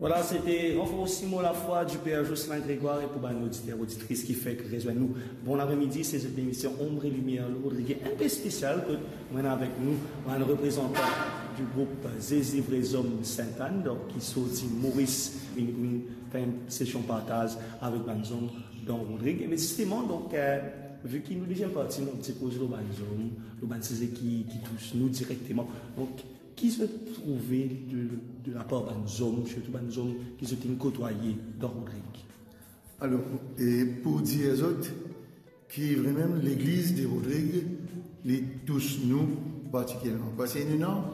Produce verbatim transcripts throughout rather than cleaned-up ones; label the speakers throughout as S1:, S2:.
S1: Voilà, c'était renforcer la foi du Père Jocelyn Grégoire et pour nos auditeurs auditrices qui fait que rejoignent nous. Bon après-midi, c'est cette émission Ombre et Lumière, le Rodrigue un peu spécial que on a avec nous, un représentant du groupe Zézé Vraisom Sainte-Anne, donc qui sortit Maurice, une, une, une session partage avec Banzom dans Rodrigue. Mais justement, donc, euh, vu qu'il nous déjà parti, nous petit pose le Banzom, le Banzom qui, qui touche nous directement. Donc, qui se trouvait de, de la part Banzom, surtout Banzom, qui se sont côtoyés dans Rodrigue?
S2: Alors, et pour dire aux autres, qui vraiment l'église de Rodrigue, les tous nous particulièrement. Parce que nous avons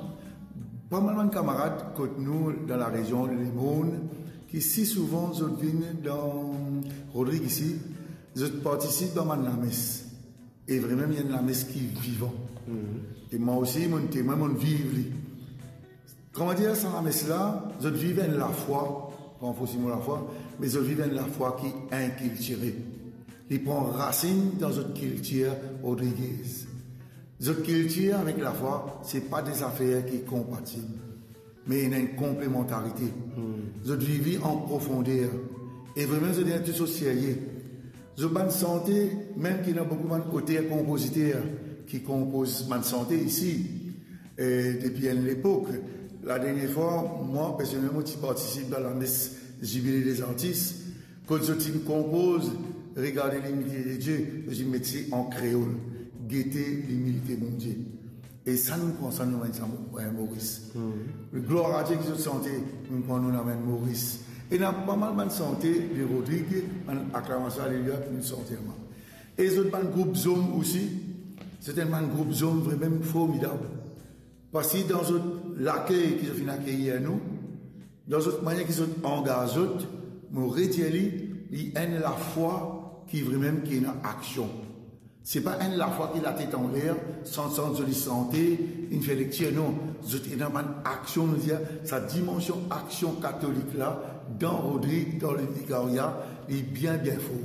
S2: pas mal de camarades comme nous dans la région de Limone, qui si souvent ils viennent dans Rodrigue ici, ils participent dans la messe. Et vraiment, il y a une messe qui est vivante. Mm-hmm. Et moi aussi, mon témoin, mon vivre. Comment dire, sans la messe là, je vivais la foi, quand faut la foi, mais je vivais la foi qui est inculturée. Il prend racine dans notre culture Rodriguez. Notre culture avec la foi, c'est pas des affaires qui sont compatibles, mais il y a une complémentarité. Mm. Je vis en profondeur. Et vraiment, je dis tout au sérieux. Je bonne santé, même qu'il y a beaucoup de côtés compositeurs qui composent ma santé ici, et depuis l'époque. La dernière fois, moi, personnellement, je participe dans la messe jubilé des artistes. Quand je compose, regardez l'humilité de Dieu, je mets en créole, guetter l'humilité de mon Dieu. Et ça nous prend ça, nous amène Maurice. Mm-hmm. Gloire à Dieu qui se santé, nous prend nous amène Maurice. Et il y a pas mal de santé de Rodrigue, en acclamation alléluia, qui nous santé. Et les autres groupes Zoom aussi, c'est un groupe Zoom vraiment formidable. Parce que dans l'accueil qu'ils ont fait accueillir à nous, dans notre manière qu'ils sont engagés, nous retirons, il y a la foi qui vraiment qui est en action. C'est pas une la foi qui a la tête en l'air, sans sens de santé, une fait lecture, non. C'est une action, nous dire, sa dimension action catholique là, dans Rodrigue, dans le vicariat, est bien, bien fort.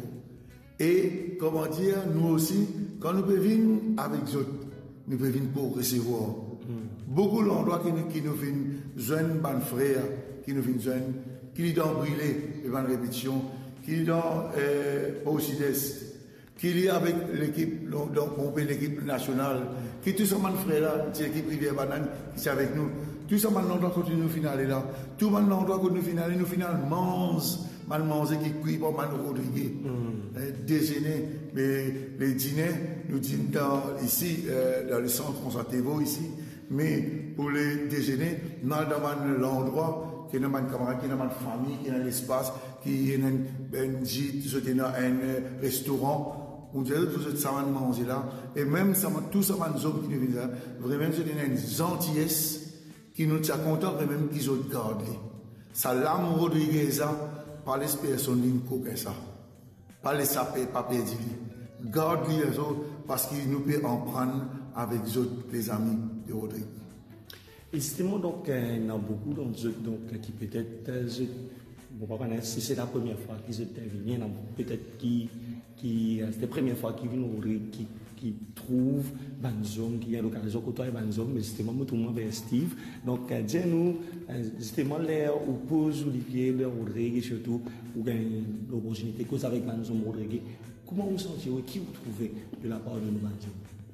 S2: Et, comment dire, nous aussi, quand nous pouvons venir avec eux, nous pouvons venir pour recevoir. Mm. Beaucoup d'endroits qui nous, qui nous viennent jeunes, ban frères, qui nous viennent jeunes, qui nous donnent brûler, les bonnes répétitions, qui nous donnent, euh, au sud-est, qui est avec l'équipe, donc, l'équipe nationale, qui tous ces frères là, c'est l'équipe Rivière Banane, qui est avec nous. Tous ces endroits quand nous finales là, tout le endroit quand nous finales, nous finales mange, mal manger qui cuit pour mal Rodrigue. Mm. Déjeuner, mais les dîners, nous dînons dans, ici, euh, dans le centre Constantévo ici, mais pour les déjeuners, nous dans l'endroit, qui est dans une camarade, qui est dans une famille, qui est dans l'espace, qui est dans un gîte, dans un restaurant. On dirait que tout ça va manger là, et même ça, tout ça va nous qui nous viennent là, vraiment, c'est une gentillesse qui nous tient content, vraiment, qu'ils ont gardé. Ça l'âme Rodriguez, par les personnes qui ont ça. Pas les sapés, pas perdus. Garde les autres, parce qu'ils nous peuvent en prendre avec les autres, les amis de Rodrigue.
S1: Et justement, donc, il y en a beaucoup d'entre eux, donc, qui peut-être, bon, pas connaître si c'est la première fois qu'ils interviennent, il y en a peut-être qui, qui, c'est la première fois qu'ils viennent Rodrigue, qui, qui trouvent Banzom, qui a l'occasion de côtoyer Banzom, mais justement, tout le monde vers Steve. Donc, dis-nous, justement, l'air où pose Olivier, l'air Rodrigue, et surtout, où gagne l'opportunité, cause avec Banzom Rodrigue. Comment vous sentez, qui vous trouvez de la part de nous, Banzom?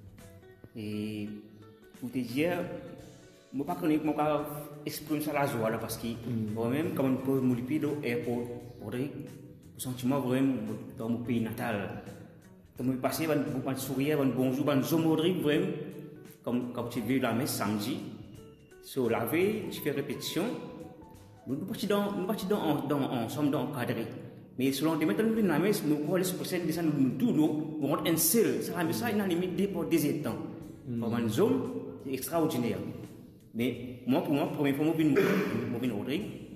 S3: Et, pour te dire, je ne sais pas si je peux exprimer ça la joie là, parce que moi-même, quand je peux me lipider au aéroport, Rodrigue, le sentiment vraiment dans mon pays natal. Quand je passe, je vais sourire, je vais bonjour, je vais zoom Rodrigue, vraiment, comme quand tu veux la messe samedi, sur la veille, tu fais répétition, nous partons dans, nous partons dans, dans, ensemble dans le cadre. Mais selon les méthodes de la messe, nous allons se procéder de ça, nous tout, nous, nous rentrons un seul, ça a ça, il a limité pour des étangs. Pour une zone, c'est extraordinaire. Mais moi, pour moi, la première fois, je suis venu Rodrigue,